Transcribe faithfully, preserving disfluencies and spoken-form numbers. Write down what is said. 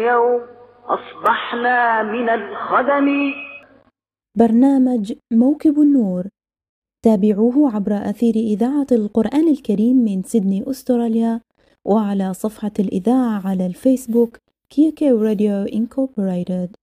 اليوم أصبحنا من الخدم. برنامج موكب النور، تابعوه عبر أثير إذاعة القرآن الكريم من سيدني أستراليا، وعلى صفحة الإذاعة على الفيسبوك كيو كيو راديو إنكوربوريتد.